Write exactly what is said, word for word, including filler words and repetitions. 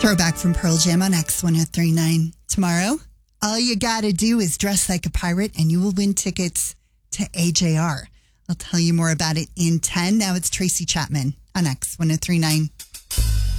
Throwback from Pearl Jam on X one oh three point nine. Tomorrow, all you gotta do is dress like a pirate and you will win tickets to A J R. I'll tell you more about it in ten. Now it's Tracy Chapman on X one oh three point nine.